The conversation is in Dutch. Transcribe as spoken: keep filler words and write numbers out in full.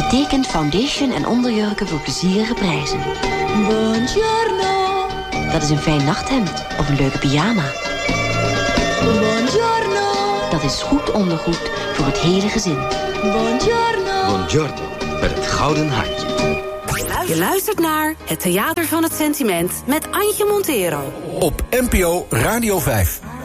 Betekent foundation en onderjurken voor plezierige prijzen. Buongiorno. Dat is een fijn nachthemd of een leuke pyjama. Buongiorno. Dat is goed ondergoed voor het hele gezin. Buongiorno. Buongiorno, met het gouden hartje. Je luistert naar Het Theater van het Sentiment met Antje Montero. Op N P O Radio vijf.